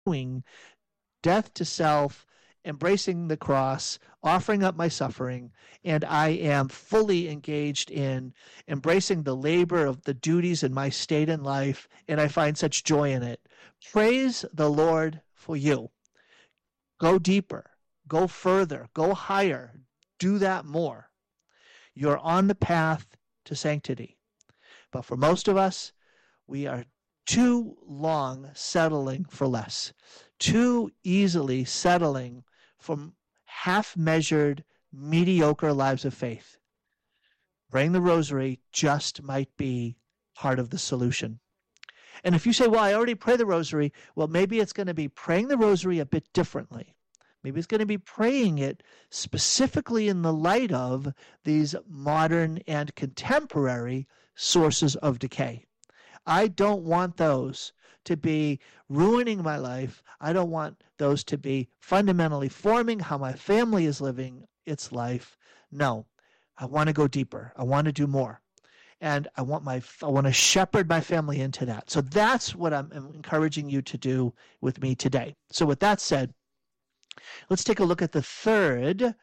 doing death to self, embracing the cross, offering up my suffering, and I am fully engaged in embracing the labor of the duties in my state in life, and I find such joy in it. Praise the Lord for you. Go deeper, go further, go higher, do that more. You're on the path to sanctity. But for most of us, we are too long settling for less, too easily settling for half-measured, mediocre lives of faith. Praying the rosary just might be part of the solution. And if you say, well, I already pray the rosary, well, maybe it's going to be praying the rosary a bit differently. Maybe it's going to be praying it specifically in the light of these modern and contemporary sources of decay. I don't want those to be ruining my life. I don't want those to be fundamentally forming how my family is living its life. No, I want to go deeper. I want to do more. And I want to shepherd my family into that. So that's what I'm encouraging you to do with me today. So with that said, let's take a look at the third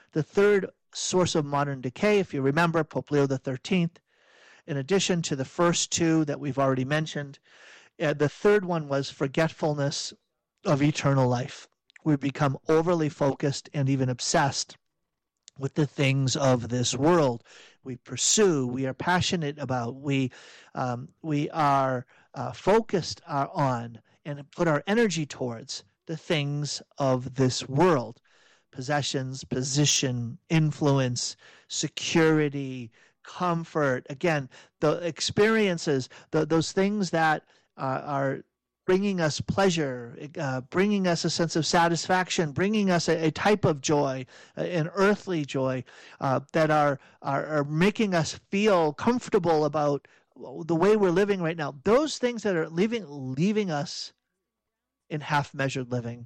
source of modern decay. If you remember, Pope Leo XIII, in addition to the first two that we've already mentioned, the third one was forgetfulness of eternal life. We become overly focused and even obsessed with the things of this world. We pursue, we are passionate about, we are focused on and put our energy towards the things of this world. Possessions, position, influence, security, comfort. Again, the experiences, those things that are bringing us pleasure, bringing us a sense of satisfaction, bringing us a type of joy, an earthly joy, that are making us feel comfortable about the way we're living right now. Those things that are leaving us in half-measured living.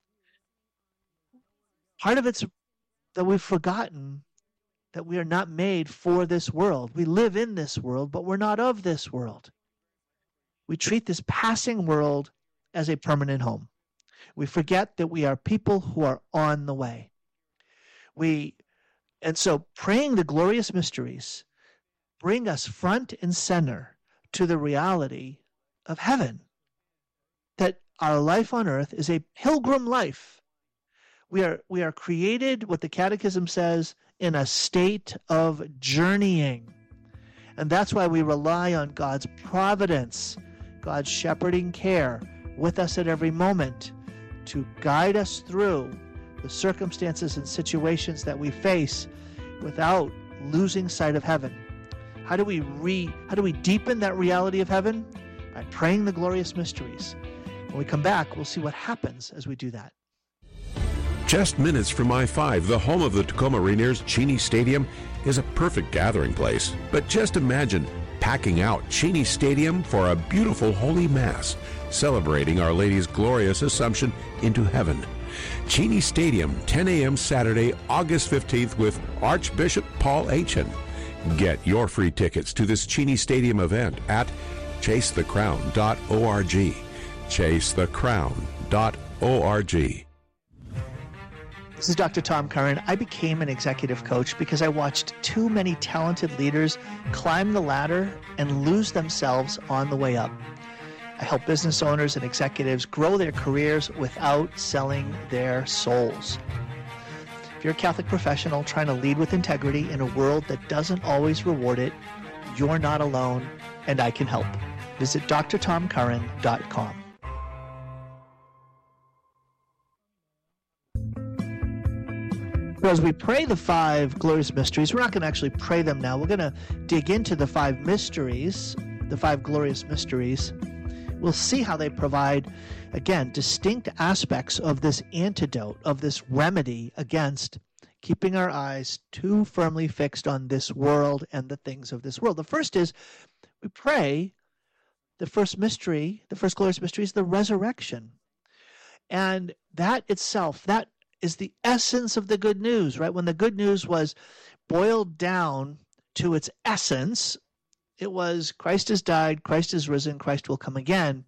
Part of it's that we've forgotten that we are not made for this world. We live in this world, but we're not of this world. We treat this passing world as a permanent home. We forget that we are people who are on the way. And so praying the glorious mysteries bring us front and center to the reality of heaven, that our life on earth is a pilgrim life. We are created, what the Catechism says, in a state of journeying. And that's why we rely on God's providence, God's shepherding care with us at every moment to guide us through the circumstances and situations that we face without losing sight of heaven. How do we deepen that reality of heaven? By praying the glorious mysteries. When we come back, we'll see what happens as we do that. Just minutes from I-5, the home of the Tacoma Rainiers, Cheney Stadium is a perfect gathering place. But just imagine packing out Cheney Stadium for a beautiful Holy Mass, celebrating Our Lady's glorious Assumption into heaven. Cheney Stadium, 10 a.m. Saturday, August 15th with Archbishop Paul Aitchen. Get your free tickets to this Cheney Stadium event at chasethecrown.org. chasethecrown.org. This is Dr. Tom Curran. I became an executive coach because I watched too many talented leaders climb the ladder and lose themselves on the way up. I help business owners and executives grow their careers without selling their souls. If you're a Catholic professional trying to lead with integrity in a world that doesn't always reward it, you're not alone, and I can help. Visit drtomcurran.com. As we pray the five glorious mysteries, we're not going to actually pray them now. We're going to dig into the five mysteries, the five glorious mysteries. We'll see how they provide, again, distinct aspects of this antidote, of this remedy against keeping our eyes too firmly fixed on this world and the things of this world. The first is we pray the first mystery, the first glorious mystery is the resurrection. And that itself, that is the essence of the good news, right? When the good news was boiled down to its essence, it was Christ has died, Christ is risen, Christ will come again.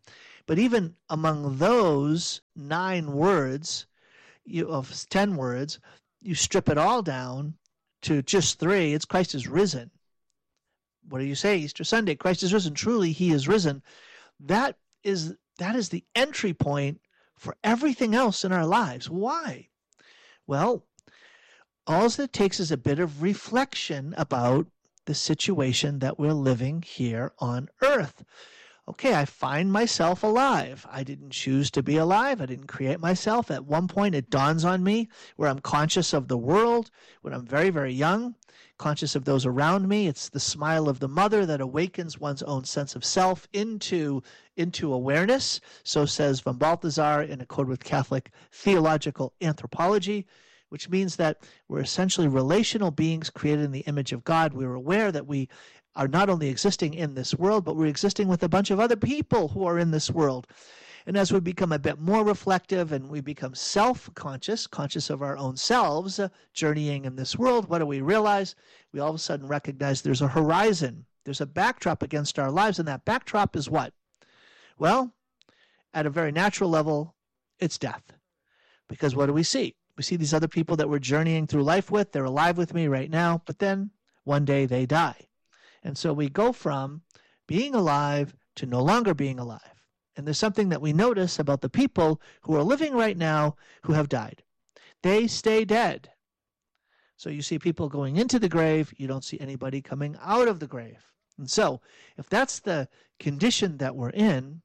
But even among those 9 words, of 10 words, you strip it all down to just 3. It's Christ is risen. What do you say Easter Sunday? Christ is risen. Truly, he is risen. That is the entry point for everything else in our lives. Why? Well, all it takes is a bit of reflection about the situation that we're living here on earth. Okay, I find myself alive. I didn't choose to be alive. I didn't create myself. At one point, it dawns on me where I'm conscious of the world when I'm very, very young, conscious of those around me. It's the smile of the mother that awakens one's own sense of self into awareness. So says von Balthasar in accord with Catholic theological anthropology, which means that we're essentially relational beings created in the image of God. We're aware that we are not only existing in this world, but we're existing with a bunch of other people who are in this world. And as we become a bit more reflective and we become self-conscious, conscious of our own selves, journeying in this world, what do we realize? We all of a sudden recognize there's a horizon. There's a backdrop against our lives, and that backdrop is what? Well, at a very natural level, it's death. Because what do we see? We see these other people that we're journeying through life with. They're alive with me right now, but then one day they die. And so we go from being alive to no longer being alive. And there's something that we notice about the people who are living right now who have died. They stay dead. So you see people going into the grave. You don't see anybody coming out of the grave. And so if that's the condition that we're in,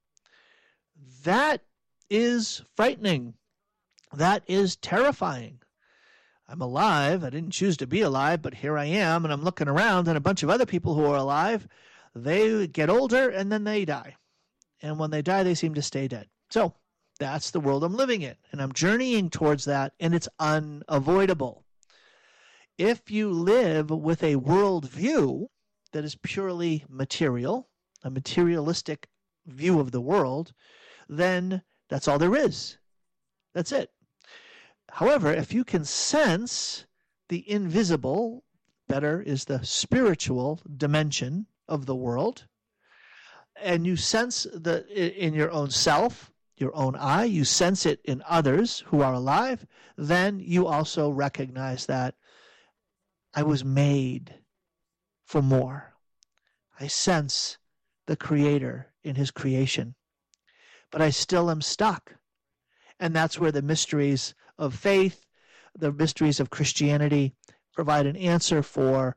that is frightening. That is terrifying. I'm alive. I didn't choose to be alive, but here I am, and I'm looking around, and a bunch of other people who are alive, they get older, and then they die. And when they die, they seem to stay dead. So that's the world I'm living in, and I'm journeying towards that, and it's unavoidable. If you live with a worldview that is purely material, a materialistic view of the world, then that's all there is. That's it. However, if you can sense the invisible, better is the spiritual dimension of the world, and you sense in your own self, your own eye, you sense it in others who are alive, then you also recognize that I was made for more. I sense the Creator in his creation, but I still am stuck. And that's where the mysteries of faith, the mysteries of Christianity provide an answer for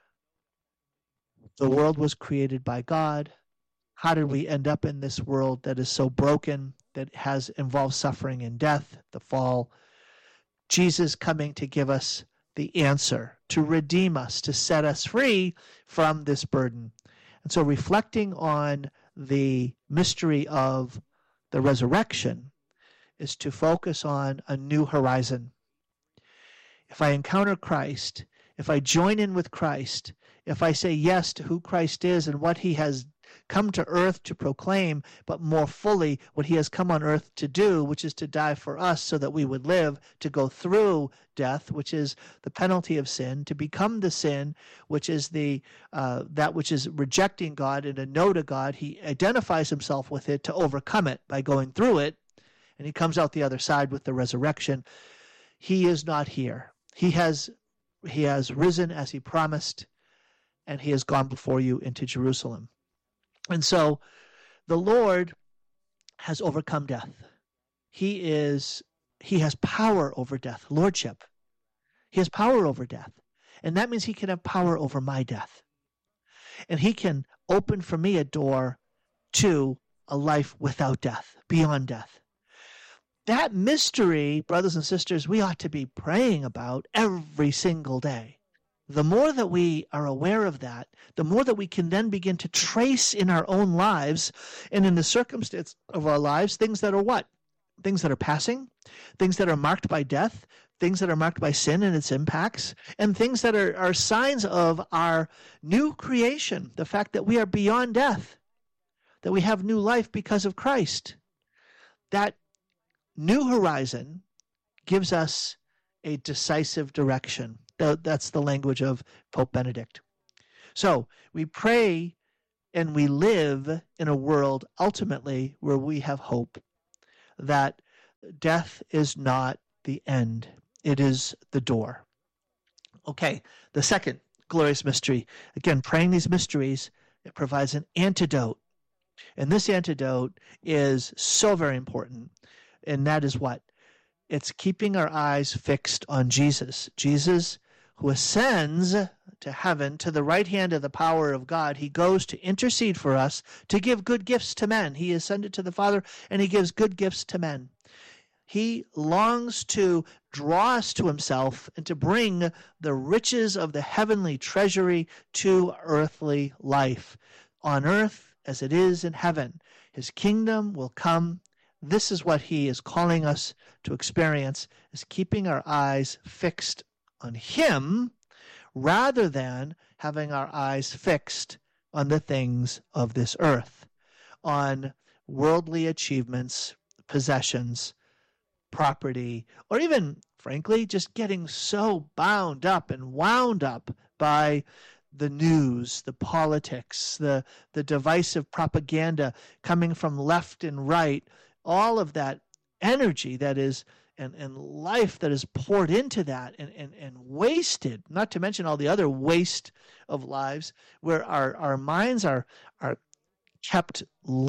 the world was created by God. How did we end up in this world that is so broken, that has involved suffering and death, the fall? Jesus coming to give us the answer, to redeem us, to set us free from this burden. And so reflecting on the mystery of the resurrection is to focus on a new horizon. If I encounter Christ, if I join in with Christ, if I say yes to who Christ is and what he has come to earth to proclaim, but more fully what he has come on earth to do, which is to die for us so that we would live, to go through death, which is the penalty of sin, to become the sin, which is that which is rejecting God and a no to God. He identifies himself with it to overcome it by going through it, and he comes out the other side with the resurrection. He is not here. He has risen as he promised, and he has gone before you into Jerusalem. And so the Lord has overcome death. He has power over death, lordship. He has power over death. And that means he can have power over my death. And he can open for me a door to a life without death, beyond death. That mystery, brothers and sisters, we ought to be praying about every single day. The more that we are aware of that, the more that we can then begin to trace in our own lives and in the circumstance of our lives things that are what? Things that are passing, things that are marked by death, things that are marked by sin and its impacts, and things that are signs of our new creation, the fact that we are beyond death, that we have new life because of Christ. That new horizon gives us a decisive direction. That's the language of Pope Benedict. So we pray And we live in a world ultimately where we have hope that death is not the end. It is the door. Okay, the second glorious mystery. Again, praying these mysteries, it provides an antidote. And this antidote is so very important. And that is what? It's keeping our eyes fixed on Jesus. Jesus, who ascends to heaven, to the right hand of the power of God. He goes to intercede for us, to give good gifts to men. He ascended to the Father, and he gives good gifts to men. He longs to draw us to himself and to bring the riches of the heavenly treasury to earthly life. On earth as it is in heaven, his kingdom will come. This is what he is calling us to experience, is keeping our eyes fixed on him rather than having our eyes fixed on the things of this earth, on worldly achievements, possessions, property, or even, frankly, just getting so bound up and wound up by the news, the politics, the divisive propaganda coming from left and right, all of that energy that is and life that is poured into that and wasted, not to mention all the other waste of lives where our minds are kept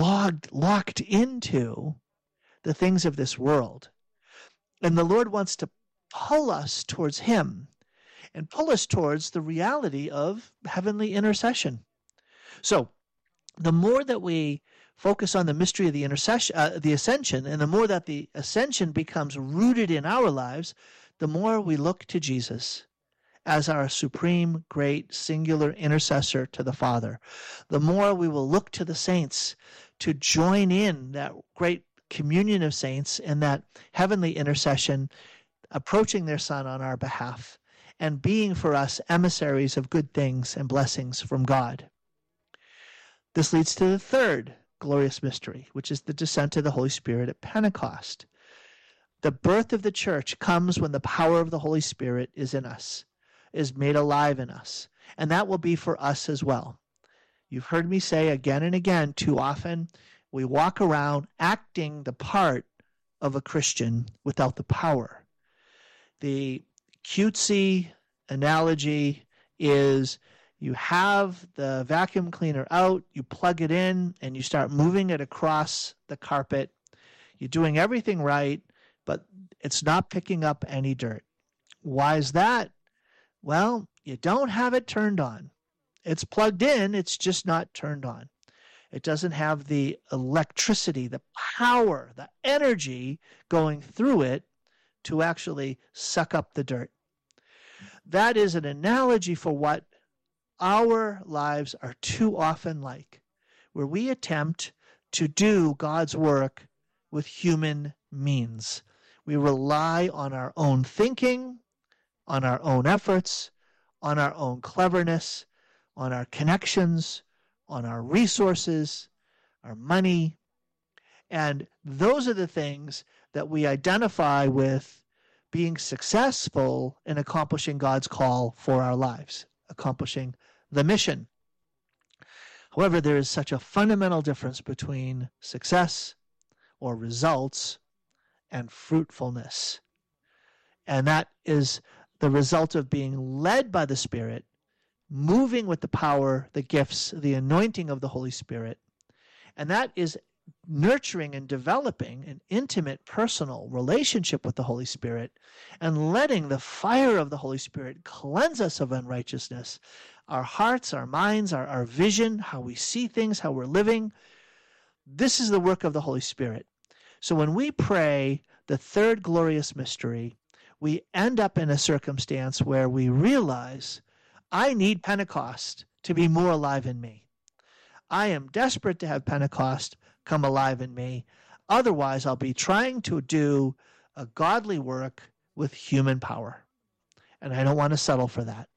locked into the things of this world. And the Lord wants to pull us towards him and pull us towards the reality of heavenly intercession. So the more that we focus on the mystery of the ascension, and the more that the ascension becomes rooted in our lives, the more we look to Jesus as our supreme, great, singular intercessor to the Father. The more we will look to the saints to join in that great communion of saints and that heavenly intercession, approaching their Son on our behalf and being for us emissaries of good things and blessings from God. This leads to the third glorious mystery, which is the descent of the Holy Spirit at Pentecost. The birth of the church comes when the power of the Holy Spirit is in us, is made alive in us, and that will be for us as well. You've heard me say again and again, too often, we walk around acting the part of a Christian without the power. The cutesy analogy is you have the vacuum cleaner out, you plug it in, and you start moving it across the carpet. You're doing everything right, but it's not picking up any dirt. Why is that? Well, you don't have it turned on. It's plugged in, it's just not turned on. It doesn't have the electricity, the power, the energy going through it to actually suck up the dirt. That is an analogy for what our lives are too often like, where we attempt to do God's work with human means. We rely on our own thinking, on our own efforts, on our own cleverness, on our connections, on our resources, our money. And those are the things that we identify with being successful in accomplishing God's call for our lives, accomplishing the mission. However, there is such a fundamental difference between success or results and fruitfulness. And that is the result of being led by the Spirit, moving with the power, the gifts, the anointing of the Holy Spirit. And that is nurturing and developing an intimate, personal relationship with the Holy Spirit and letting the fire of the Holy Spirit cleanse us of unrighteousness, our hearts, our minds, our vision, how we see things, how we're living. This is the work of the Holy Spirit. So when we pray the third glorious mystery, we end up in a circumstance where we realize, I need Pentecost to be more alive in me. I am desperate to have Pentecost come alive in me. Otherwise, I'll be trying to do a godly work with human power. And I don't want to settle for that.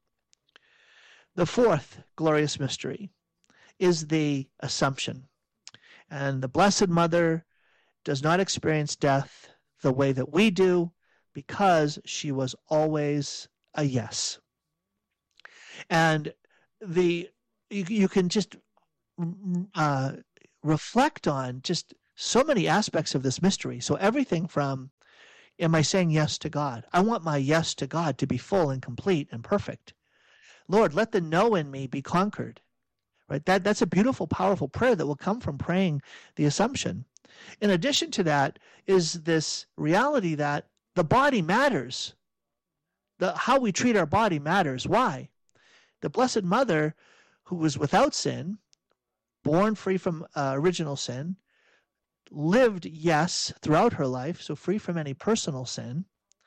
The fourth glorious mystery is the Assumption. And the Blessed Mother does not experience death the way that we do because she was always a yes. And you can just reflect on just so many aspects of this mystery. So everything from, am I saying yes to God? I want my yes to God to be full and complete and perfect. Lord, let the no in me be conquered. Right? That's a beautiful, powerful prayer that will come from praying the Assumption. In addition to that is this reality that the body matters. How we treat our body matters. Why? The Blessed Mother, who was without sin, born free from original sin, lived, yes, throughout her life, so free from any personal sin.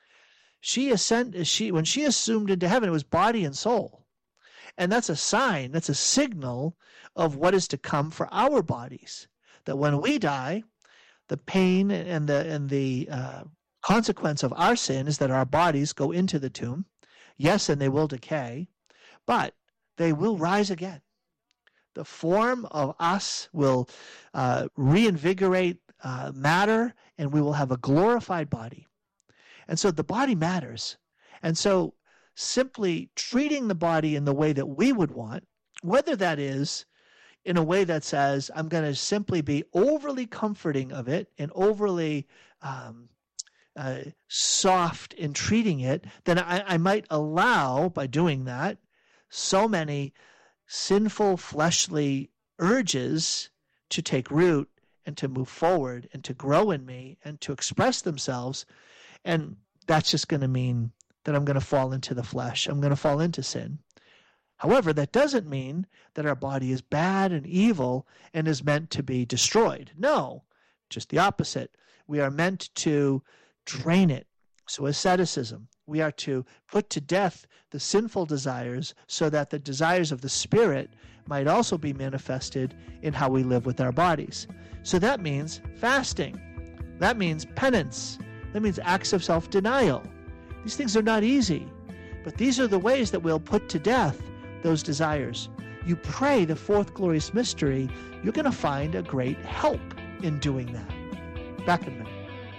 When she assumed into heaven, it was body and soul. And that's a sign, that's a signal of what is to come for our bodies. That when we die, the pain and the consequence of our sin is that our bodies go into the tomb. Yes, and they will decay, but they will rise again. The form of us will reinvigorate matter, and we will have a glorified body. And so the body matters. And so simply treating the body in the way that we would want, whether that is in a way that says, I'm going to simply be overly comforting of it and overly soft in treating it, then I might allow, by doing that, so many sinful fleshly urges to take root and to move forward and to grow in me and to express themselves. And that's just going to mean that I'm going to fall into the flesh. I'm going to fall into sin. However, that doesn't mean that our body is bad and evil and is meant to be destroyed. No, just the opposite. We are meant to train it. So asceticism, we are to put to death the sinful desires so that the desires of the Spirit might also be manifested in how we live with our bodies. So that means fasting. That means penance. That means acts of self-denial. These things are not easy, but these are the ways that we'll put to death those desires. You pray the fourth glorious mystery, you're going to find a great help in doing that. Back in a minute.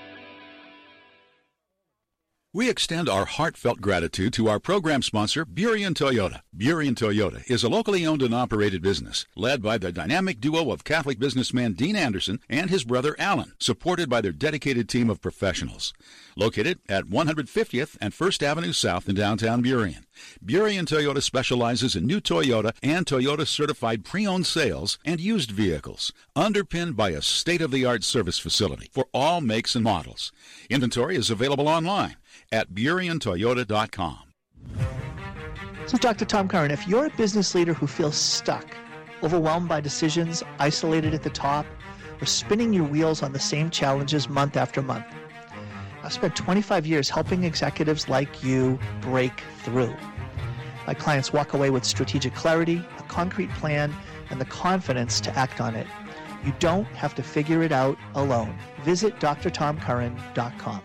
We extend our heartfelt gratitude to our program sponsor, Burien Toyota. Burien Toyota is a locally owned and operated business led by the dynamic duo of Catholic businessman Dean Anderson and his brother Alan, supported by their dedicated team of professionals. Located at 150th and 1st Avenue South in downtown Burien. Burien Toyota specializes in new Toyota and Toyota certified pre-owned sales and used vehicles, underpinned by a state-of-the-art service facility for all makes and models. Inventory is available online at BurienToyota.com. This is Dr. Tom Curran. If you're a business leader who feels stuck, overwhelmed by decisions, isolated at the top, or spinning your wheels on the same challenges month after month, I've spent 25 years helping executives like you break through. My clients walk away with strategic clarity, a concrete plan, and the confidence to act on it. You don't have to figure it out alone. Visit drtomcurran.com.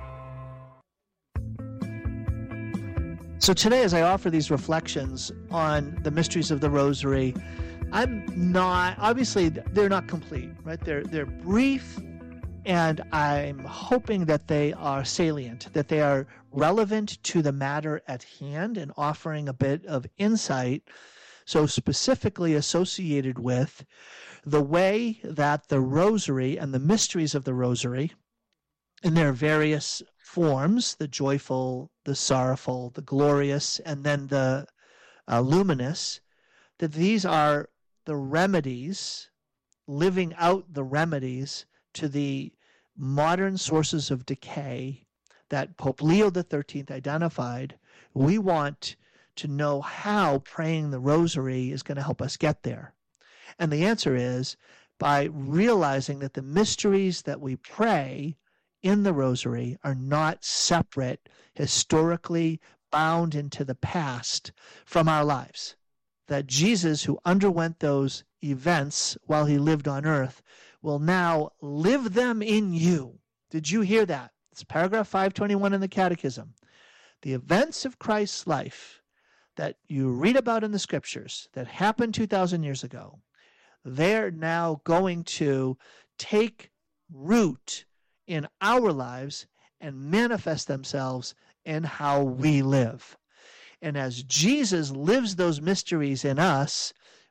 So today, as I offer these reflections on the mysteries of the Rosary, obviously they're not complete, right? They're brief, and I'm hoping that they are salient, that they are relevant to the matter at hand and offering a bit of insight, so specifically associated with the way that the Rosary and the mysteries of the Rosary in their various forms, the joyful, the sorrowful, the glorious, and then the luminous, that these are the remedies, living out the remedies to the modern sources of decay that Pope Leo XIII identified. We want to know how praying the Rosary is going to help us get there. And the answer is by realizing that the mysteries that we pray in the Rosary are not separate, historically bound into the past from our lives. That Jesus, who underwent those events while he lived on earth, will now live them in you. Did you hear that? It's paragraph 521 in the Catechism. The events of Christ's life that you read about in the Scriptures that happened 2,000 years ago, they're now going to take root in our lives and manifest themselves in how we live. And as Jesus lives those mysteries in us,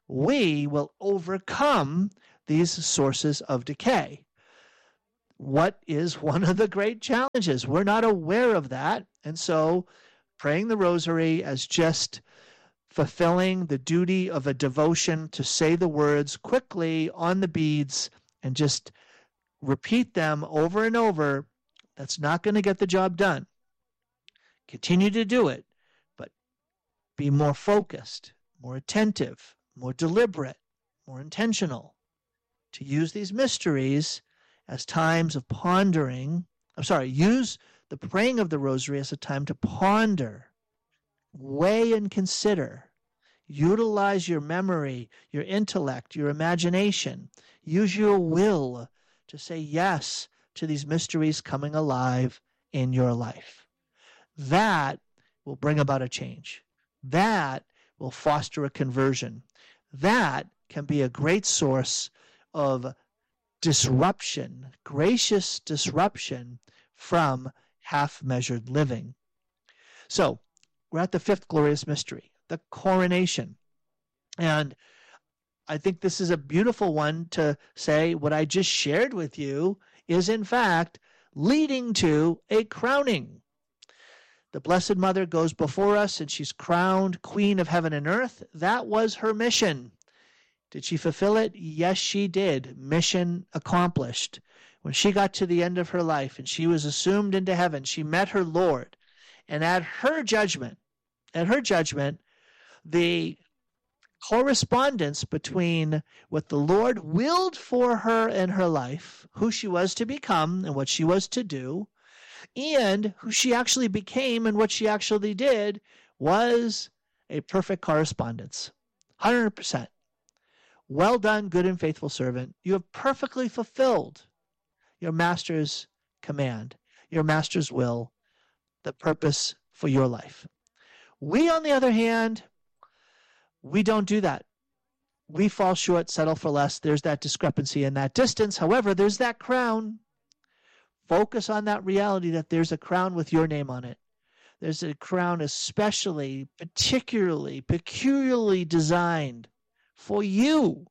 we will overcome these sources of decay. What is one of the great challenges? We're not aware of that. And so praying the rosary as just fulfilling the duty of a devotion to say the words quickly on the beads and just repeat them over and over, that's not going to get the job done. Continue to do it, but be more focused, more attentive, more deliberate, more intentional, to use these mysteries as times of pondering. Use the praying of the rosary as a time to ponder, weigh and consider. Utilize your memory, your intellect, your imagination. Use your will to say yes to these mysteries coming alive in your life. That will bring about a change. That will foster a conversion. That can be a great source of disruption, gracious disruption from half-measured living. So, we're at the fifth glorious mystery, the coronation. And I think this is a beautiful one to say what I just shared with you is in fact leading to a crowning. The Blessed Mother goes before us and she's crowned Queen of Heaven and Earth. That was her mission. Did she fulfill it? Yes, she did. Mission accomplished. When she got to the end of her life and she was assumed into heaven, she met her Lord. And at her judgment, the correspondence between what the Lord willed for her in her life, who she was to become and what she was to do, and who she actually became and what she actually did, was a perfect correspondence. 100%. Well done, good and faithful servant. You have perfectly fulfilled your master's command, your master's will, the purpose for your life. We, on the other hand, we don't do that. We fall short, settle for less. There's that discrepancy and that distance. However, there's that crown. Focus on that reality that there's a crown with your name on it. There's a crown especially, particularly, peculiarly designed for you.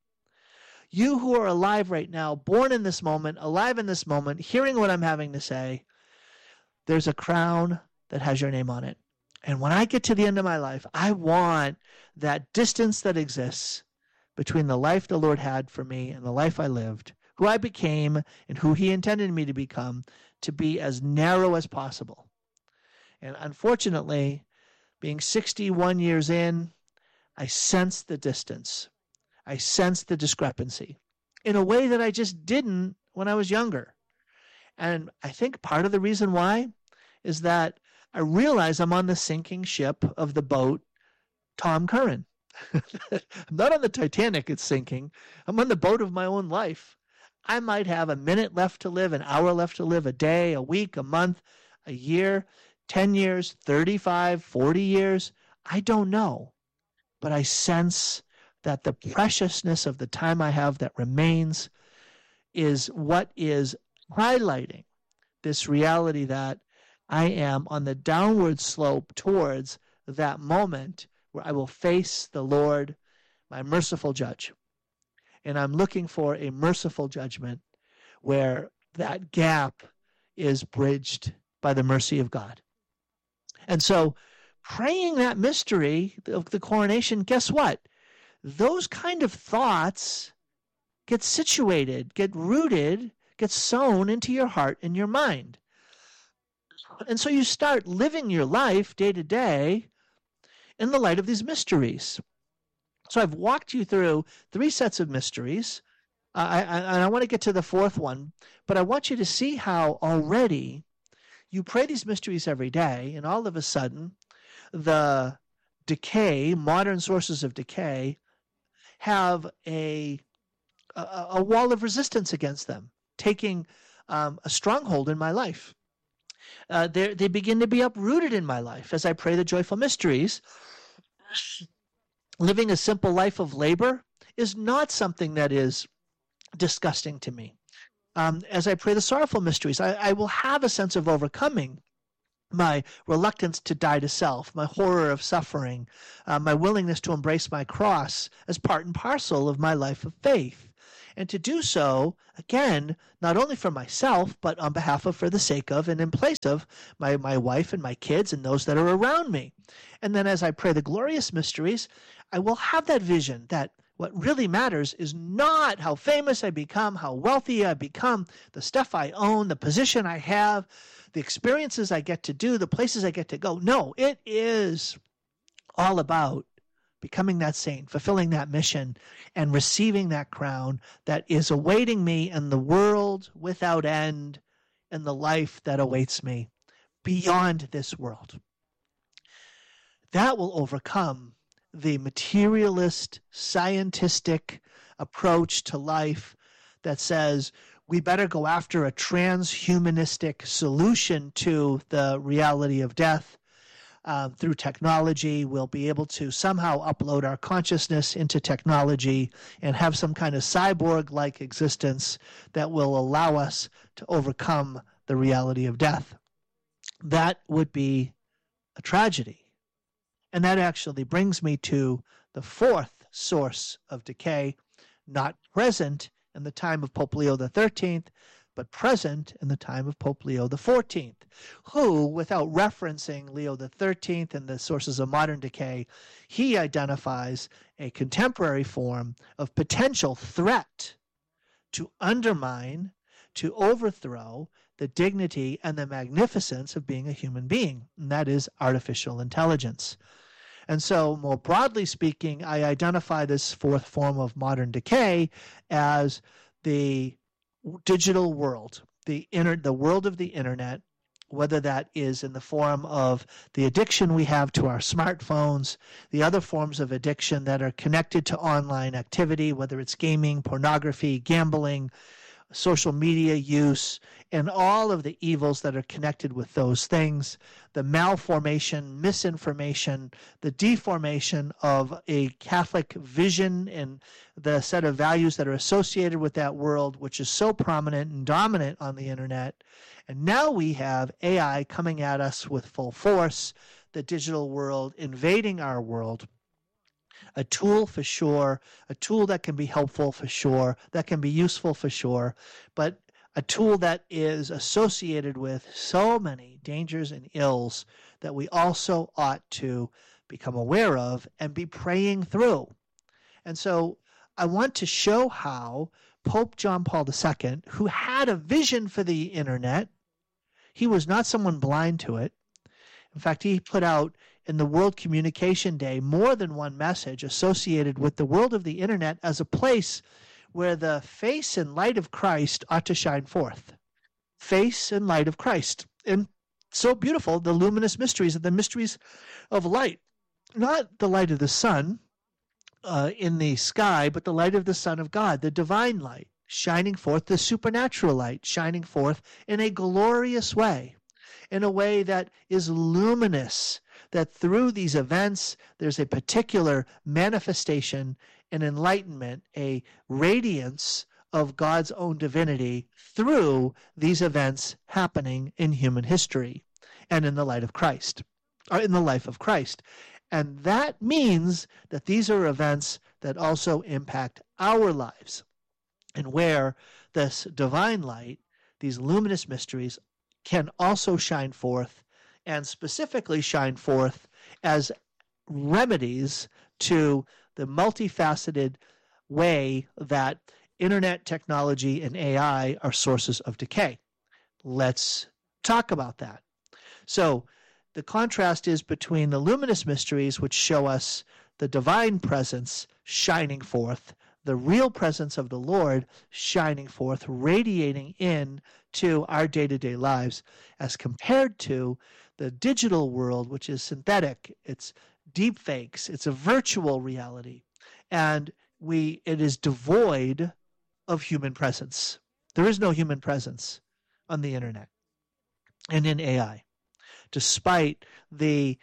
You who are alive right now, born in this moment, alive in this moment, hearing what I'm having to say, there's a crown that has your name on it. And when I get to the end of my life, I want that distance that exists between the life the Lord had for me and the life I lived, who I became and who he intended me to become, to be as narrow as possible. And unfortunately, being 61 years in, I sense the distance. I sense the discrepancy in a way that I just didn't when I was younger. And I think part of the reason why is that I realize I'm on the sinking ship of the boat Tom Curran. I'm not on the Titanic, it's sinking. I'm on the boat of my own life. I might have a minute left to live, an hour left to live, a day, a week, a month, a year, 10 years, 35, 40 years. I don't know. But I sense that the preciousness of the time I have that remains is what is highlighting this reality that I am on the downward slope towards that moment where I will face the Lord, my merciful judge. And I'm looking for a merciful judgment where that gap is bridged by the mercy of God. And so praying that mystery of the coronation, guess what? Those kind of thoughts get situated, get rooted, get sown into your heart and your mind. And so you start living your life day to day in the light of these mysteries. So I've walked you through 3 sets of mysteries, and I want to get to the 4th one, but I want you to see how already you pray these mysteries every day, and all of a sudden the decay, modern sources of decay, have a wall of resistance against them, taking a stronghold in my life. They begin to be uprooted in my life as I pray the joyful mysteries. Living a simple life of labor is not something that is disgusting to me. As I pray the sorrowful mysteries, I will have a sense of overcoming. my reluctance to die to self, my horror of suffering, my willingness to embrace my cross as part and parcel of my life of faith. And to do so, again, not only for myself, but on behalf of, for the sake of, and in place of my wife and my kids and those that are around me. And then as I pray the glorious mysteries, I will have that vision that what really matters is not how famous I become, how wealthy I become, the stuff I own, the position I have, the experiences I get to do, the places I get to go. No, it is all about becoming that saint, fulfilling that mission, and receiving that crown that is awaiting me in the world without end and the life that awaits me beyond this world. That will overcome the materialist, scientistic approach to life that says we better go after a transhumanistic solution to the reality of death. Through technology, we'll be able to somehow upload our consciousness into technology and have some kind of cyborg-like existence that will allow us to overcome the reality of death. That would be a tragedy. And that actually brings me to the fourth source of decay, not present in the time of Pope Leo XIII, but present in the time of Pope Leo XIV, who, without referencing Leo XIII and the sources of modern decay, he identifies a contemporary form of potential threat to undermine, to overthrow the dignity and the magnificence of being a human being, and that is artificial intelligence. And so, more broadly speaking, I identify this fourth form of modern decay as the digital world, the world of the internet, whether that is in the form of the addiction we have to our smartphones, the other forms of addiction that are connected to online activity, whether it's gaming, pornography, gambling, social media use, and all of the evils that are connected with those things, the malformation, misinformation, the deformation of a Catholic vision and the set of values that are associated with that world, which is so prominent and dominant on the internet. And now we have AI coming at us with full force, the digital world invading our world. A tool for sure, a tool that can be helpful for sure, that can be useful for sure, but a tool that is associated with so many dangers and ills that we also ought to become aware of and be praying through. And so I want to show how Pope John Paul II, who had a vision for the internet, he was not someone blind to it. In fact, he put out in the World Communication Day more than one message associated with the world of the internet as a place where the face and light of Christ ought to shine forth. Face and light of Christ. And so beautiful, the luminous mysteries, the mysteries of light. Not the light of the sun in the sky, but the light of the Son of God, the divine light, shining forth, the supernatural light, shining forth in a glorious way, in a way that is luminous, that through these events there's a particular manifestation, an enlightenment, a radiance of God's own divinity through these events happening in human history and in the light of Christ, or in the life of Christ. And that means that these are events that also impact our lives, and where this divine light, these luminous mysteries, can also shine forth, and specifically shine forth as remedies to the multifaceted way that internet technology and AI are sources of decay. Let's talk about that. So the contrast is between the luminous mysteries, which show us the divine presence shining forth, the real presence of the Lord shining forth, radiating in to our day-to-day lives, as compared to the digital world, which is synthetic. It's deep fakes. It's a virtual reality. And it is devoid of human presence. There is no human presence on the internet and in AI, despite the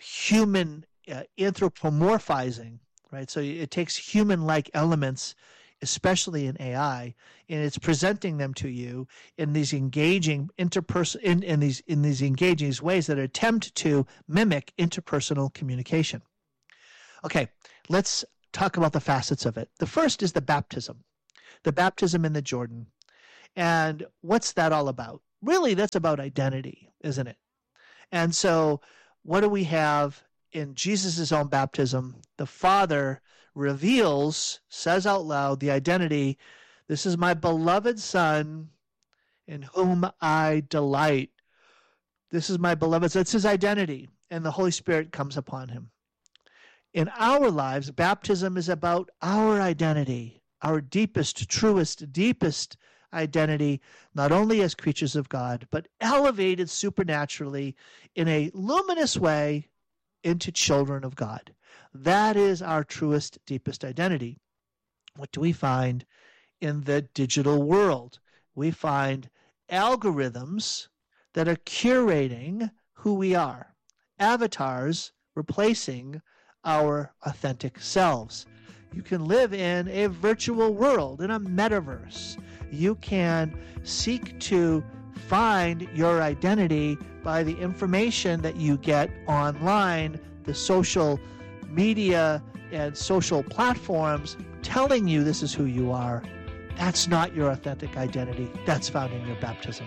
human anthropomorphizing, right? So it takes human-like elements especially in AI, and it's presenting them to you in these engaging in these engaging ways that attempt to mimic interpersonal communication. Okay, let's talk about the facets of it. The first is the baptism in the Jordan. And what's that all about? Really, that's about identity, isn't it? And so what do we have in Jesus' own baptism? The Father says out loud the identity, this is my beloved Son in whom I delight. This is my beloved Son. It's his identity, and the Holy Spirit comes upon him. In our lives, baptism is about our identity, our deepest, truest, deepest identity, not only as creatures of God, but elevated supernaturally in a luminous way into children of God. That is our truest, deepest identity. What do we find in the digital world? We find algorithms that are curating who we are, avatars replacing our authentic selves. You can live in a virtual world, in a metaverse. You can seek to find your identity by the information that you get online, the social media and social platforms telling you this is who you are. That's not your authentic identity. That's found in your baptism.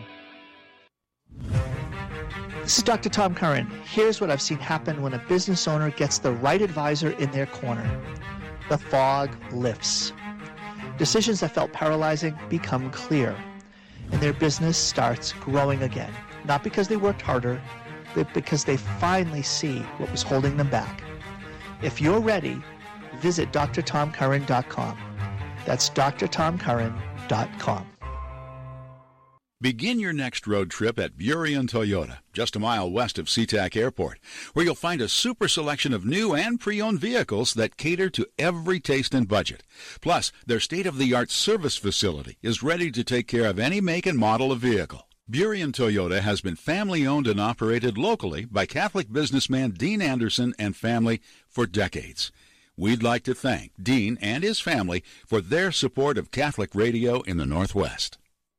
This is Dr. Tom Curran. Here's what I've seen happen when a business owner gets the right advisor in their corner. The fog lifts. Decisions that felt paralyzing become clear, and their business starts growing again. Not because they worked harder, but because they finally see what was holding them back. If you're ready, visit drtomcurran.com. That's drtomcurran.com. Begin your next road trip at Burien Toyota, just a mile west of SeaTac Airport, where you'll find a super selection of new and pre-owned vehicles that cater to every taste and budget. Plus, their state-of-the-art service facility is ready to take care of any make and model of vehicle. Burien Toyota has been family-owned and operated locally by Catholic businessman Dean Anderson and family for decades. We'd like to thank Dean and his family for their support of Catholic radio in the Northwest.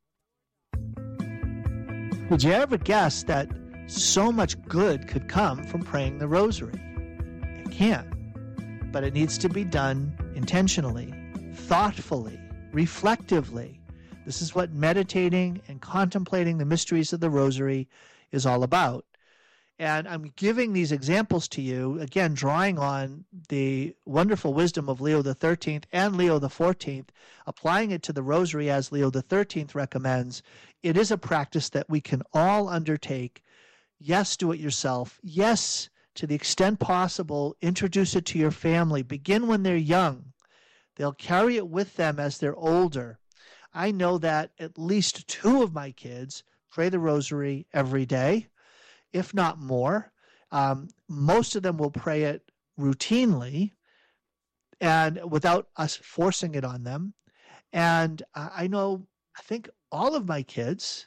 Did you ever guess that so much good could come from praying the rosary? It can, but it needs to be done intentionally, thoughtfully, reflectively. This is what meditating and contemplating the mysteries of the rosary is all about. And I'm giving these examples to you, again, drawing on the wonderful wisdom of Leo XIII and Leo XIV, applying it to the rosary as Leo XIII recommends. It is a practice that we can all undertake. Yes, do it yourself. Yes, to the extent possible, introduce it to your family. Begin when they're young. They'll carry it with them as they're older. I know that at least 2 of my kids pray the rosary every day, if not more. Most of them will pray it routinely and without us forcing it on them. And I think all of my kids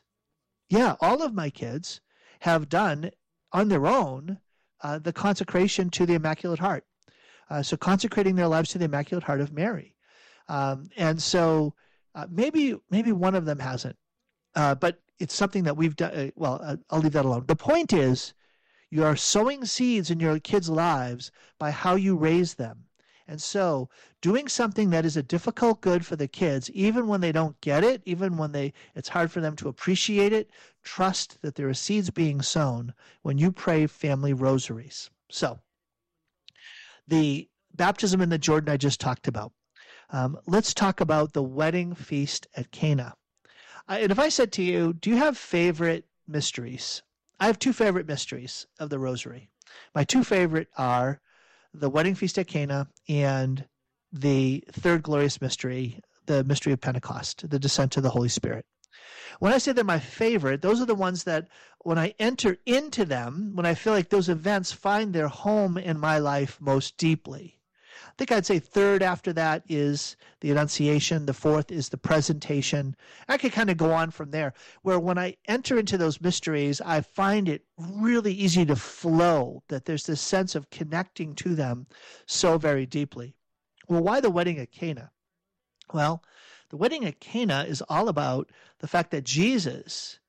have done on their own the consecration to the Immaculate Heart. So consecrating their lives to the Immaculate Heart of Mary. And so maybe one of them hasn't, but it's something that we've done. I'll leave that alone. The point is, you are sowing seeds in your kids' lives by how you raise them. And so doing something that is a difficult good for the kids, even when they don't get it, even when it's hard for them to appreciate it, trust that there are seeds being sown when you pray family rosaries. So the baptism in the Jordan I just talked about. Let's talk about the wedding feast at Cana. And if I said to you, do you have favorite mysteries? I have 2 favorite mysteries of the rosary. My 2 favorite are the wedding feast at Cana and the third glorious mystery, the mystery of Pentecost, the descent of the Holy Spirit. When I say they're my favorite, those are the ones that when I enter into them, when I feel like those events find their home in my life most deeply. I think I'd say third after that is the Annunciation. The fourth is the Presentation. I could kind of go on from there, where when I enter into those mysteries, I find it really easy to flow, that there's this sense of connecting to them so very deeply. Well, why the wedding at Cana? Well, the wedding at Cana is all about the fact that Jesus,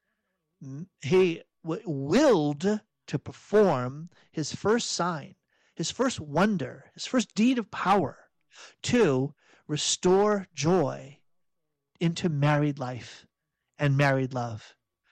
he willed to perform his first sign, his first wonder, his first deed of power to restore joy into married life and married love.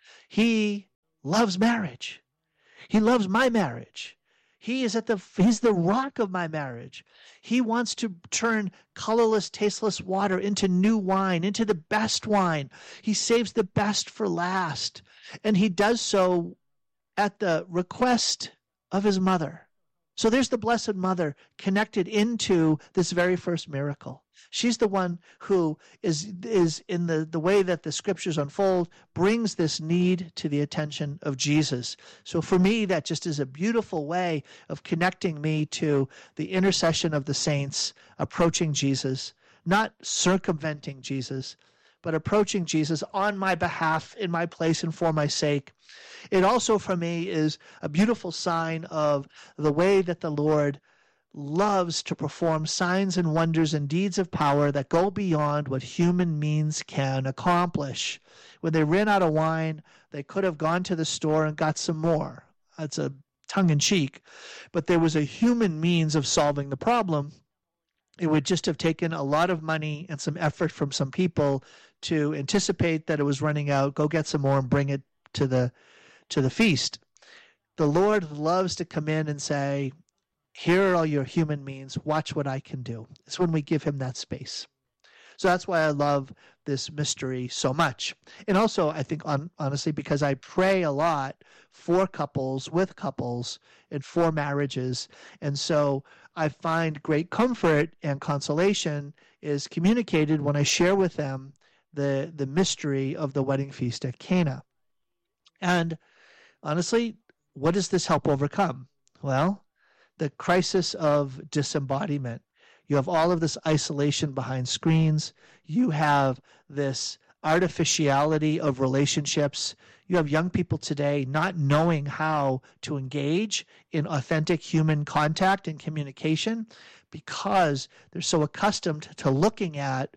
He loves marriage. He loves my marriage. He's the rock of my marriage. He wants to turn colorless, tasteless water into new wine, into the best wine. He saves the best for last. And he does so at the request of his mother. So there's the Blessed Mother connected into this very first miracle. She's the one who is in the way that the scriptures unfold, brings this need to the attention of Jesus. So for me, that just is a beautiful way of connecting me to the intercession of the saints, approaching Jesus, not circumventing Jesus, but approaching Jesus on my behalf, in my place, and for my sake. It also, for me, is a beautiful sign of the way that the Lord loves to perform signs and wonders and deeds of power that go beyond what human means can accomplish. When they ran out of wine, they could have gone to the store and got some more. That's a tongue-in-cheek. But there was a human means of solving the problem. It would just have taken a lot of money and some effort from some people to anticipate that it was running out, go get some more and bring it to the feast. The Lord loves to come in and say, here are all your human means. Watch what I can do. It's when we give him that space. So that's why I love this mystery so much. And also, I think, honestly, because I pray a lot for couples, with couples, and for marriages. And so I find great comfort and consolation is communicated when I share with them the mystery of the wedding feast at Cana. And honestly, what does this help overcome? Well, the crisis of disembodiment. You have all of this isolation behind screens. You have this artificiality of relationships. You have young people today not knowing how to engage in authentic human contact and communication because they're so accustomed to looking at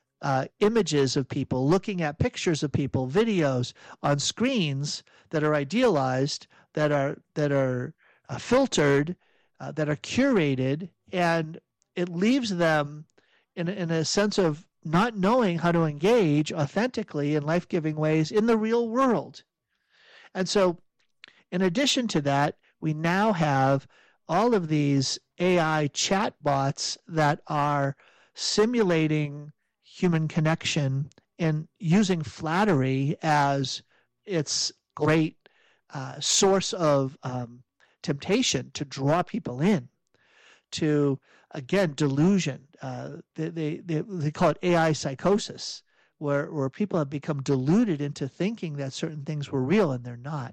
images of people, looking at pictures of people, videos on screens that are idealized, that are filtered, that are curated, and it leaves them in a sense of not knowing how to engage authentically in life-giving ways in the real world. And so, in addition to that, we now have all of these AI chatbots that are simulating human connection and using flattery as its great source of temptation to draw people in to, again, delusion. They call it AI psychosis, where people have become deluded into thinking that certain things were real and they're not.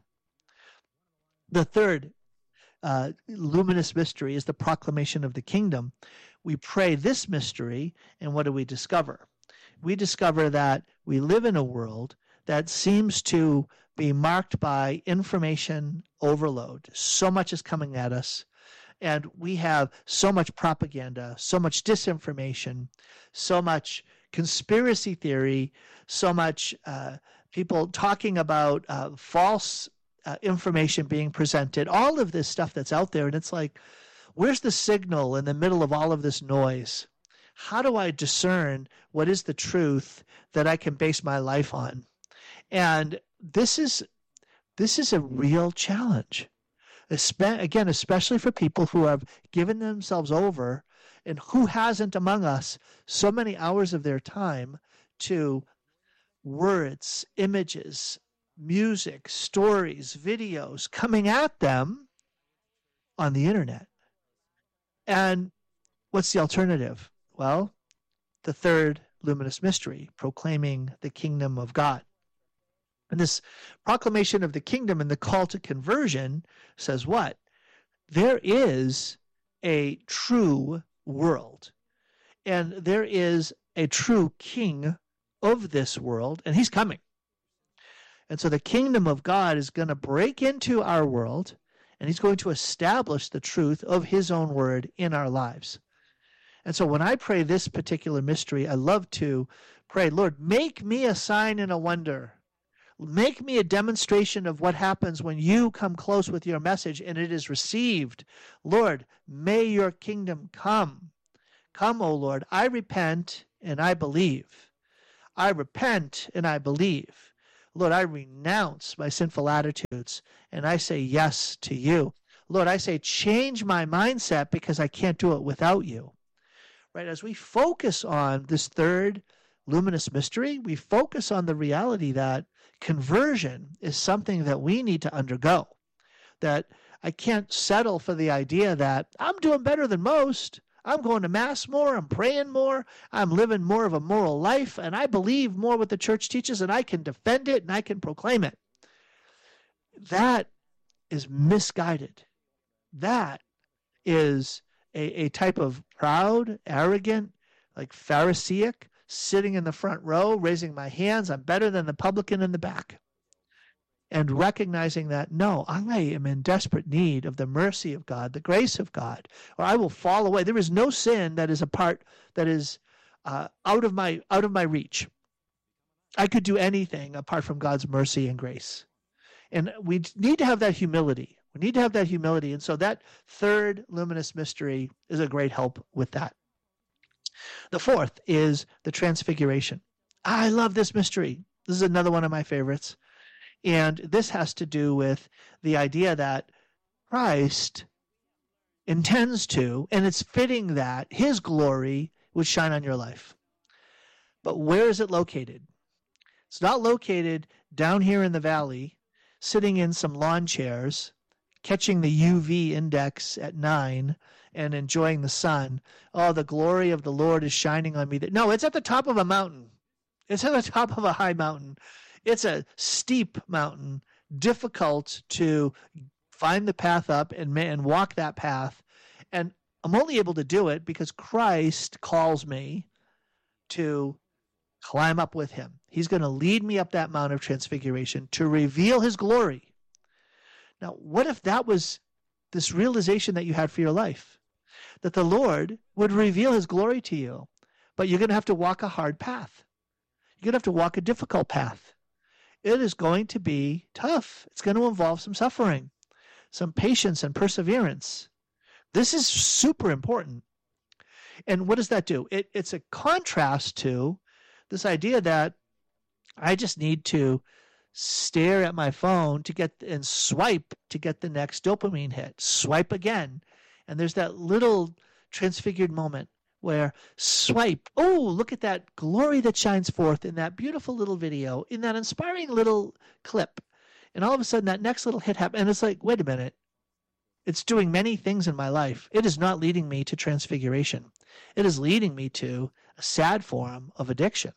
The third luminous mystery is the proclamation of the kingdom. We pray this mystery, and what do we discover? We discover that we live in a world that seems to be marked by information overload. So much is coming at us, and we have so much propaganda, so much disinformation, so much conspiracy theory, so much people talking about false information being presented, all of this stuff that's out there. And it's like, where's the signal in the middle of all of this noise? How do I discern what is the truth that I can base my life on? And this is a real challenge, again, especially for people who have given themselves over, and who hasn't among us so many hours of their time to words, images, music, stories, videos coming at them on the internet. And what's the alternative? Well, the third luminous mystery, proclaiming the kingdom of God. And this proclamation of the kingdom and the call to conversion says what? There is a true world, and there is a true king of this world, and he's coming. And so the kingdom of God is going to break into our world, and he's going to establish the truth of his own word in our lives. And so when I pray this particular mystery, I love to pray, Lord, make me a sign and a wonder. Make me a demonstration of what happens when you come close with your message and it is received. Lord, may your kingdom come. Come, O Lord, I repent and I believe. I repent and I believe. Lord, I renounce my sinful attitudes and I say yes to you. Lord, I say change my mindset because I can't do it without you. Right? As we focus on this third luminous mystery, we focus on the reality that conversion is something that we need to undergo. That I can't settle for the idea that I'm doing better than most. I'm going to Mass more. I'm praying more. I'm living more of a moral life. And I believe more what the church teaches, and I can defend it and I can proclaim it. That is misguided. That is a type of proud, arrogant, like Pharisaic, sitting in the front row, raising my hands. I'm better than the publican in the back. And recognizing that, no, I am in desperate need of the mercy of God, the grace of God, or I will fall away. There is no sin that is out of my reach. I could do anything apart from God's mercy and grace. And we need to have that humility. We need to have that humility. And so that third luminous mystery is a great help with that. The fourth is the Transfiguration. I love this mystery. This is another one of my favorites. And this has to do with the idea that Christ intends to, and it's fitting that his glory would shine on your life. But where is it located? It's not located down here in the valley, sitting in some lawn chairs, catching the UV index at 9 and enjoying the sun. Oh, the glory of the Lord is shining on me. No, it's at the top of a mountain. It's at the top of a high mountain. It's a steep mountain, difficult to find the path up and walk that path. And I'm only able to do it because Christ calls me to climb up with him. He's going to lead me up that Mount of Transfiguration to reveal his glory. Now, what if that was this realization that you had for your life? That the Lord would reveal his glory to you, but you're going to have to walk a hard path. You're going to have to walk a difficult path. It is going to be tough. It's going to involve some suffering, some patience and perseverance. This is super important. And what does that do? It's a contrast to this idea that I just need to stare at my phone and swipe to get the next dopamine hit. Swipe again. And there's that little transfigured moment where swipe. Oh, look at that glory that shines forth in that beautiful little video, in that inspiring little clip. And all of a sudden that next little hit happens. And it's like, wait a minute. It's doing many things in my life. It is not leading me to transfiguration. It is leading me to a sad form of addiction.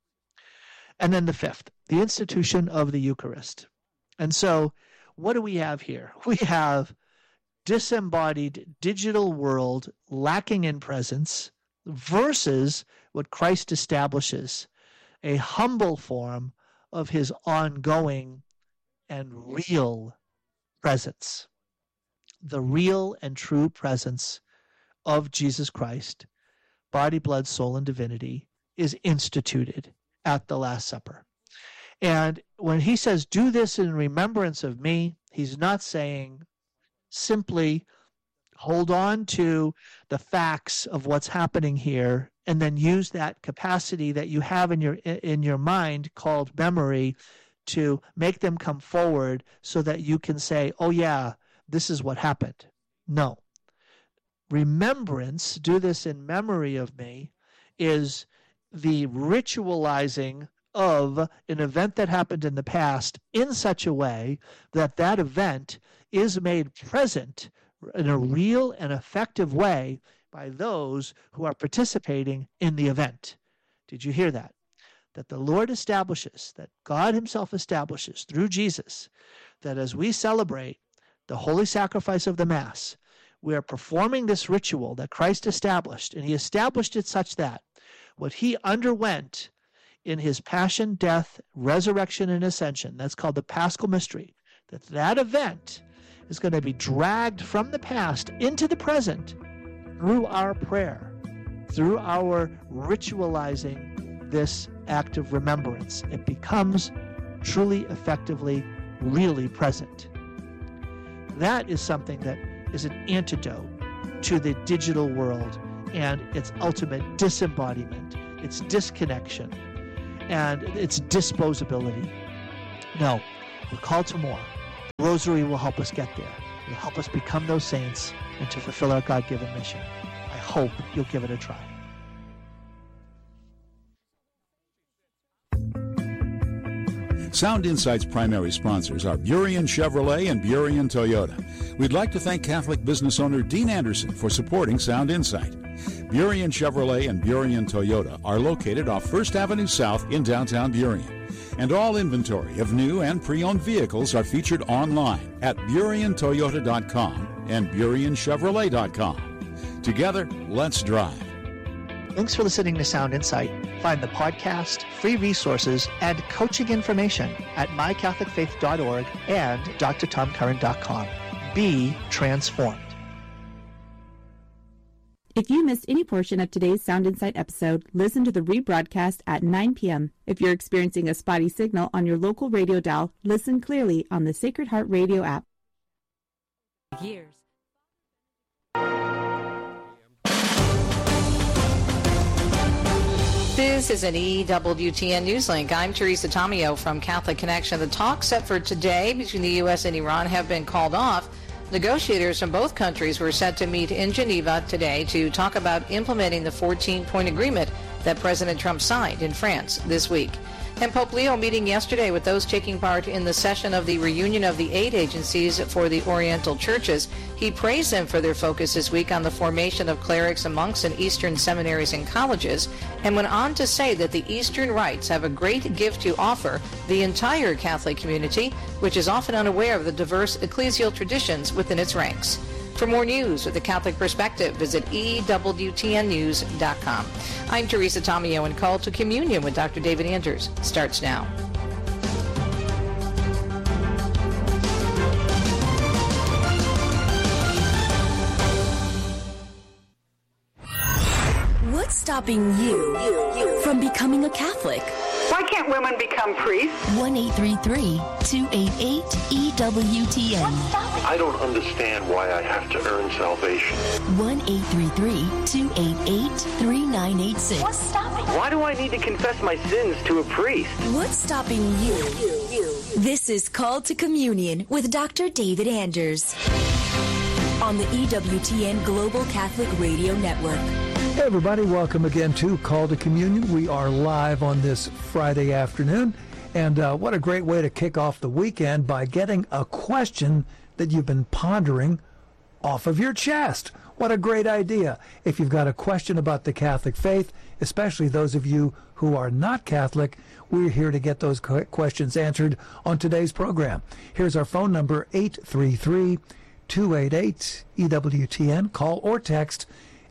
And then the fifth, the institution of the Eucharist. And so what do we have here? We have disembodied digital world lacking in presence versus what Christ establishes, a humble form of his ongoing and real presence. The real and true presence of Jesus Christ, body, blood, soul, and divinity, is instituted at the Last Supper. And when he says, do this in remembrance of me, he's not saying simply hold on to the facts of what's happening here and then use that capacity that you have in your mind called memory to make them come forward so that you can say, oh yeah, this is what happened. No. Remembrance, do this in memory of me, is the ritualizing of an event that happened in the past in such a way that that event is made present in a real and effective way by those who are participating in the event. Did you hear that? That the Lord establishes, that God himself establishes through Jesus, that as we celebrate the holy sacrifice of the Mass, we are performing this ritual that Christ established, and he established it such that what he underwent in his passion, death, resurrection, and ascension, that's called the Paschal Mystery, that event is going to be dragged from the past into the present through our prayer. through our ritualizing this act of remembrance, it becomes truly, effectively, really present. That is something that is an antidote to the digital world and its ultimate disembodiment, its disconnection, and its disposability. No, we're called to more. The Rosary will help us get there. It will help us become those saints and to fulfill our God-given mission. I hope you'll give it a try. Sound Insight's primary sponsors are Burien Chevrolet and Burien Toyota. We'd like to thank Catholic business owner Dean Anderson for supporting Sound Insight. Burien Chevrolet and Burien Toyota are located off 1st Avenue South in downtown Burien. And all inventory of new and pre-owned vehicles are featured online at BurienToyota.com and BurienChevrolet.com. Together, let's drive. Thanks for listening to Sound Insight. Find the podcast, free resources, and coaching information at mycatholicfaith.org and drtomcurran.com. Be transformed. If you missed any portion of today's Sound Insight episode, listen to the rebroadcast at 9 p.m. If you're experiencing a spotty signal on your local radio dial, listen clearly on the Sacred Heart Radio app. Years. This is an EWTN Newslink. I'm Teresa Tomeo from Catholic Connection. The talks set for today between the U.S. and Iran have been called off. Negotiators from both countries were set to meet in Geneva today to talk about implementing the 14-point agreement that President Trump signed in France this week. And Pope Leo meeting yesterday with those taking part in the session of the reunion of the aid agencies for the Oriental churches. He praised them for their focus this week on the formation of clerics and monks in Eastern seminaries and colleges, and went on to say that the Eastern rites have a great gift to offer the entire Catholic community, which is often unaware of the diverse ecclesial traditions within its ranks. For more news with a Catholic perspective, visit EWTNnews.com. I'm Teresa Tomeo, and Call to Communion with Dr. David Anders starts now. What's stopping you from becoming a Catholic? Why can't women become priests? 1-833-288-EWTN. I don't understand why I have to earn salvation. 1-833-288-3986. What's stopping? Why do I need to confess my sins to a priest? What's stopping you? This is Call to Communion with Dr. David Anders on the EWTN Global Catholic Radio Network. Hey everybody, welcome again to Call to Communion. We are live on this Friday afternoon, and what a great way to kick off the weekend by getting a question that you've been pondering off of your chest. What a great idea. If you've got a question about the Catholic faith, especially those of you who are not Catholic, we're here to get those questions answered on today's program. Here's our phone number, 833-288-EWTN. Call or text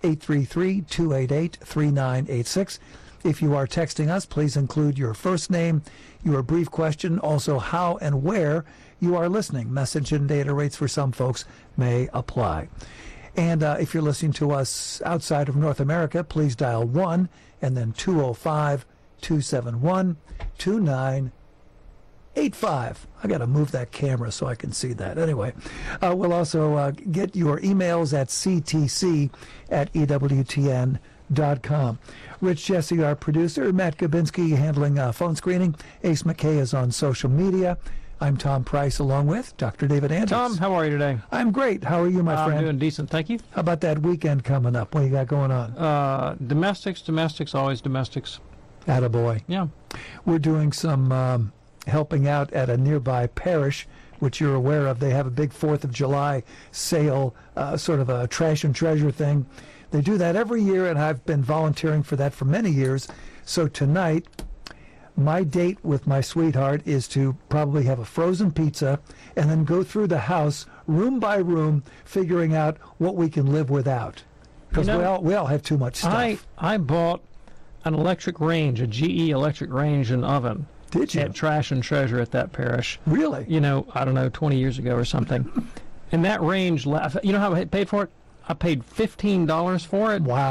833-288-3986. If you are texting us, please include your first name, your brief question, also how and where you are listening. Message and data rates for some folks may apply. And if you're listening to us outside of North America, please dial 1 and then 205-271-2985. I got to move that camera so I can see that. Anyway, we'll also get your emails at ctc@ewtn.com. Rich Jesse, our producer, Matt Gabinski handling phone screening. Ace McKay is on social media. I'm Tom Price along with Dr. David Anders. Tom, how are you today? I'm great. How are you, my friend? I'm doing decent, thank you. How about that weekend coming up? What do you got going on? Domestics, always domestics. Attaboy. Yeah. We're doing some helping out at a nearby parish, which you're aware of. They have a big 4th of July sale, sort of a trash and treasure thing. They do that every year, and I've been volunteering for that for many years. So tonight, my date with my sweetheart is to probably have a frozen pizza and then go through the house, room by room, figuring out what we can live without. Because we all have too much stuff. I bought an electric range, a GE electric range and oven. Did you? At Trash and Treasure at that parish. Really? I don't know, 20 years ago or something. And that range, you know how I paid for it? I paid $15 for it. Wow.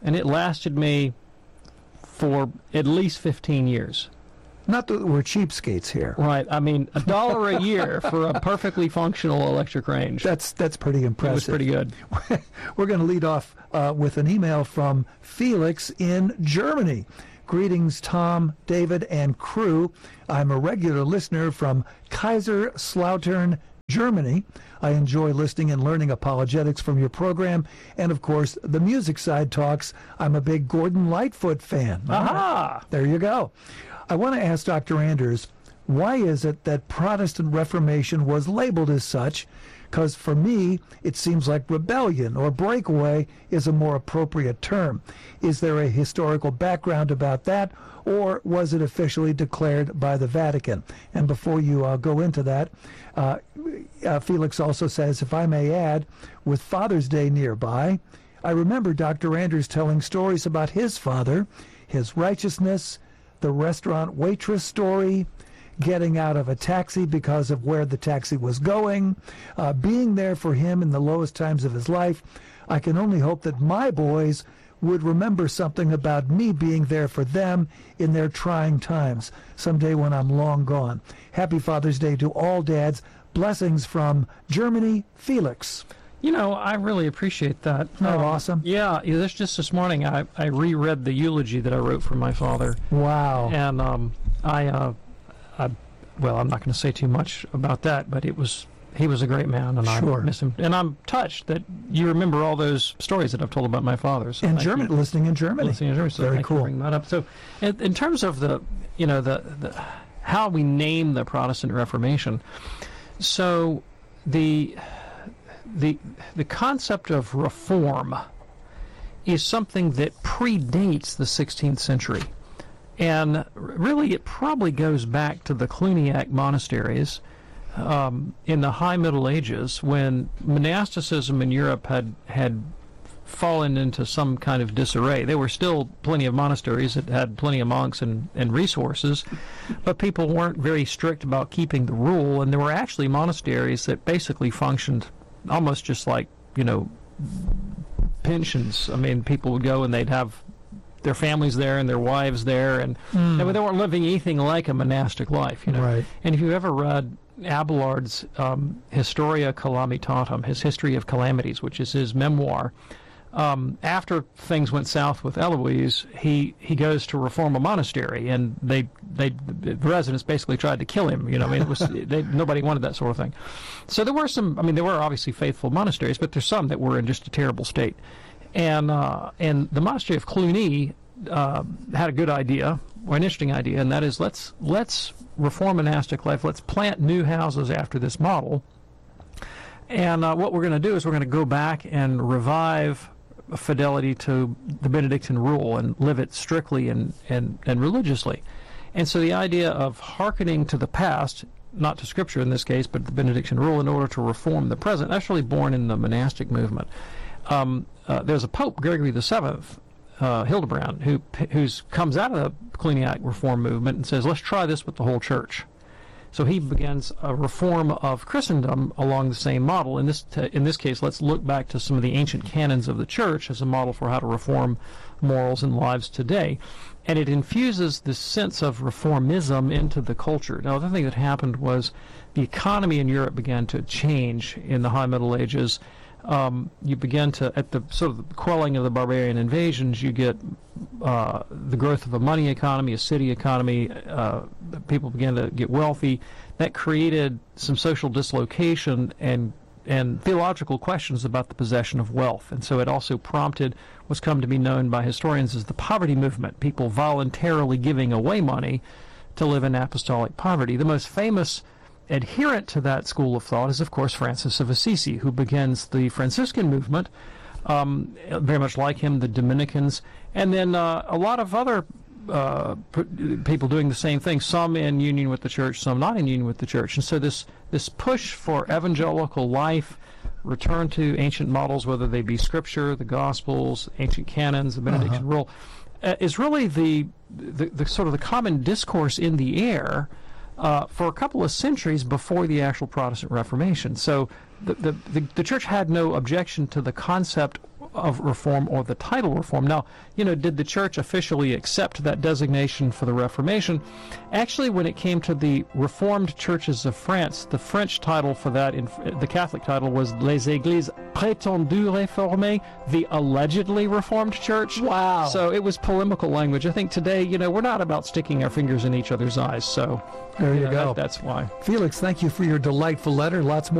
and it lasted me for at least 15 years. Not that we're cheapskates here. Right. I mean, $1 a year for a perfectly functional electric range. That's pretty impressive. It was pretty good. We're going to lead off with an email from Felix in Germany. Greetings, Tom, David, and crew. I'm a regular listener from Kaiserslautern, Germany. I enjoy listening and learning apologetics from your program, and of course, the music side talks. I'm a big Gordon Lightfoot fan. Aha! There you go. I want to ask Dr. Anders, why is it that Protestant Reformation was labeled as such? Because for me, it seems like rebellion or breakaway is a more appropriate term. Is there a historical background about that, or was it officially declared by the Vatican? And before you go into that, Felix also says, if I may add, with Father's Day nearby, I remember Dr. Anders telling stories about his father, his righteousness, the restaurant waitress story, getting out of a taxi because of where the taxi was going, being there for him in the lowest times of his life. I can only hope that my boys would remember something about me being there for them in their trying times someday when I'm long gone. Happy Father's Day to all dads. Blessings from Germany, Felix. You know, I really appreciate that. Isn't that awesome? Yeah, just this morning I reread the eulogy that I wrote for my father. Wow. And well, I'm not going to say too much about that, but he was a great man, and sure. I miss him. And I'm touched that you remember all those stories that I've told about my father. So listening in Germany. So very cool. Bring that up. So, in terms of the how we name the Protestant Reformation, so the concept of reform is something that predates the 16th century. And really, it probably goes back to the Cluniac monasteries in the High Middle Ages, when monasticism in Europe had fallen into some kind of disarray. There were still plenty of monasteries that had plenty of monks and resources, but people weren't very strict about keeping the rule, and there were actually monasteries that basically functioned almost just like, pensions. I mean, people would go and they'd have their families there and their wives there, and they weren't living anything like a monastic life, Right. And if you ever read Abelard's Historia Calamitatum, his History of Calamities, which is his memoir, after things went south with Eloise, he goes to reform a monastery, and the residents basically tried to kill him. It was nobody wanted that sort of thing. So there were there were obviously faithful monasteries, but there's some that were in just a terrible state. And the monastery of Cluny had a good idea, or an interesting idea, and that is let's reform monastic life. Let's plant new houses after this model. And what we're going to do is we're going to go back and revive fidelity to the Benedictine rule and live it strictly and religiously. And so the idea of hearkening to the past, not to Scripture in this case, but the Benedictine rule in order to reform the present, that's really born in the monastic movement. There's a Pope, Gregory VII, Hildebrand, who comes out of the Cluniac reform movement and says, let's try this with the whole church. So he begins a reform of Christendom along the same model. In this case, let's look back to some of the ancient canons of the church as a model for how to reform morals and lives today. And it infuses this sense of reformism into the culture. Now, the other thing that happened was the economy in Europe began to change in the High Middle Ages. You begin to, at the sort of quelling of the barbarian invasions, you get the growth of a money economy, a city economy. People began to get wealthy. That created some social dislocation and theological questions about the possession of wealth. And so it also prompted what's come to be known by historians as the poverty movement, people voluntarily giving away money to live in apostolic poverty. The most famous adherent to that school of thought is, of course, Francis of Assisi, who begins the Franciscan movement, very much like him, the Dominicans, and then a lot of other people doing the same thing, some in union with the church, some not in union with the church. And so this push for evangelical life, return to ancient models, whether they be Scripture, the Gospels, ancient canons, the Benedictine rule, is really the sort of the common discourse in the air for a couple of centuries before the actual Protestant Reformation. So the church had no objection to the concept of Reform or the title Reform. Now, did the Church officially accept that designation for the Reformation? Actually, when it came to the Reformed Churches of France, the French title for that, the Catholic title, was Les Églises Prétendues Réformées, the allegedly Reformed Church. Wow. So it was polemical language. I think today, we're not about sticking our fingers in each other's eyes. So there you go. That's why. Felix, thank you for your delightful letter. Lots more